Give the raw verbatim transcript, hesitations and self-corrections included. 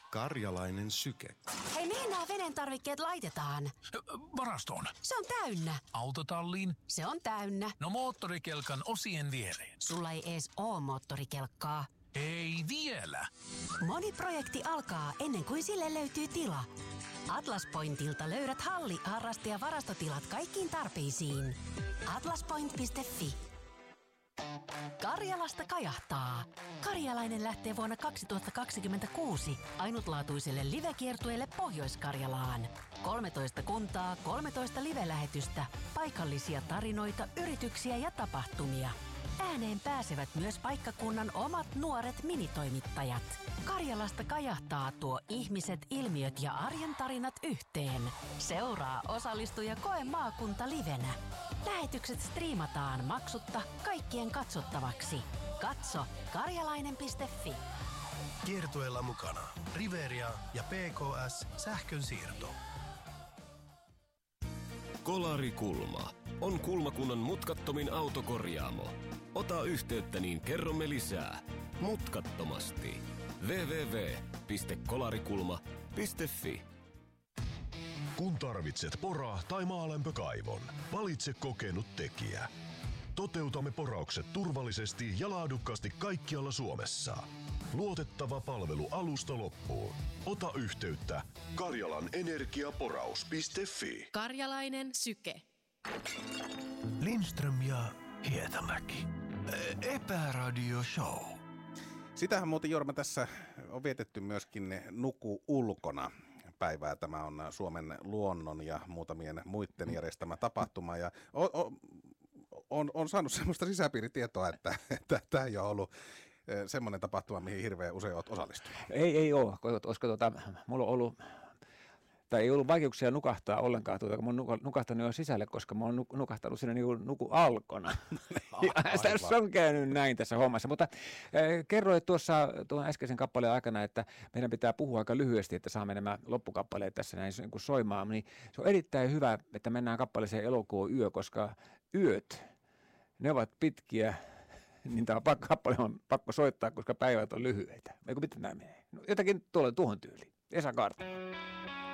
Karjalainen syke. Hei, mihin nämä veden tarvikkeet laitetaan? Varastoon. Se on täynnä. Autotalliin. Se on täynnä. No moottorikelkan osien viereen. Sulla ei ees oo moottorikelkkaa. Ei vielä. Moni projekti alkaa ennen kuin sille löytyy tila. Atlas Pointilta löydät halli-, harraste- ja varastotilat kaikkiin tarpeisiin. atlaspoint piste fi. Karjalasta kajahtaa. Karjalainen lähtee vuonna kaksituhattakaksikymmentäkuusi ainutlaatuiselle livekiertueelle Pohjois-Karjalaan. kolmetoista kuntaa, kolmetoista live-lähetystä, paikallisia tarinoita, yrityksiä ja tapahtumia. Ääneen pääsevät myös paikkakunnan omat nuoret minitoimittajat. Karjalasta kajahtaa tuo ihmiset, ilmiöt ja arjen tarinat yhteen. Seuraa, osallistu ja koe maakunta livenä. Lähetykset striimataan maksutta kaikkien katsottavaksi. Katso karjalainen piste fi. Kiertueella mukana Riveria ja P K S Sähkönsiirto. Kolarikulma on kulmakunnan mutkattomin autokorjaamo. Ota yhteyttä, niin kerromme lisää. Mutkattomasti. double-u double-u double-u piste kolarikulma piste fi. Kun tarvitset pora- tai maalämpökaivon, valitse kokenut tekijä. Toteutamme poraukset turvallisesti ja laadukkaasti kaikkialla Suomessa. Luotettava palvelu alusta loppuun. Ota yhteyttä karjalanenergiaporaus piste fi. Karjalainen syke. Lindström ja Hietamäki. Epäradio show. Sitähän muuten, Jorma, tässä on vietetty myöskin Nuku ulkona päivää. Tämä on Suomen luonnon ja muutamien muiden järjestämä tapahtuma. Ja on, on, on, on saanut semmoista sisäpiiritietoa, että, että tämä ei ole ollut semmoinen tapahtuma, mihin hirveän usein olet osallistunut. Ei, ei ole, koska tuota, mulla on ollut, tai ei ollut vaikeuksia nukahtaa ollenkaan, tuota, kun mä oon nukahtanut jo sisälle, koska mä oon nukahtanut siinä niin kuin nukualkona. Se on käynyt näin tässä hommassa, mutta äh, kerroit tuossa tuon äskeisen kappaleen aikana, että meidän pitää puhua aika lyhyesti, että saamme nämä loppukappaleet tässä näin niin kuin soimaan, niin se on erittäin hyvä, että mennään kappaleeseen Elokuun yö, koska yöt, ne ovat pitkiä. Niin tämä kappale on pakko soittaa, koska päivät on lyhyitä. Eikö pitää näin menee? No, jotakin tuolla tuohon tyyliin. Esa Kaarta.